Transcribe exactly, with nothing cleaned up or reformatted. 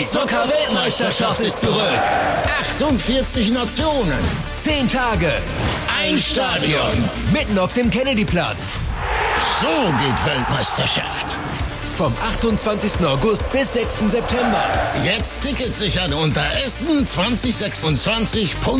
Zucker-Weltmeisterschaft ist zurück. achtundvierzig Nationen. Zehn Tage. Ein Stadion. Mitten auf dem Kennedyplatz. So geht Weltmeisterschaft. Vom achtundzwanzigsten August bis sechsten September. Jetzt Tickets sichern unter essen zwanzig sechsundzwanzig punkt de.